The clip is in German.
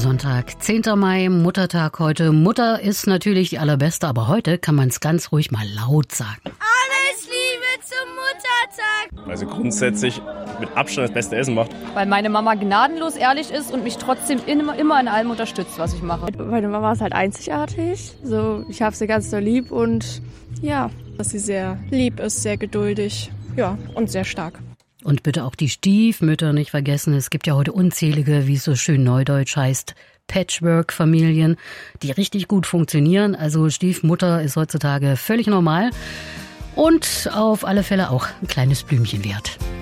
Sonntag, 10. Mai, Muttertag heute. Mutter ist natürlich die allerbeste, aber heute kann man es ganz ruhig mal laut sagen. Alles Liebe zum Muttertag! Weil sie grundsätzlich mit Abstand das beste Essen macht. Weil meine Mama gnadenlos ehrlich ist und mich trotzdem immer in allem unterstützt, was ich mache. Meine Mama ist halt einzigartig. So, ich habe sie ganz so lieb und ja. Dass sie sehr lieb ist, sehr geduldig, ja, und sehr stark. Und bitte auch die Stiefmütter nicht vergessen. Es gibt ja heute unzählige, wie es so schön neudeutsch heißt, Patchwork-Familien, die richtig gut funktionieren. Also Stiefmutter ist heutzutage völlig normal und auf alle Fälle auch ein kleines Blümchen wert.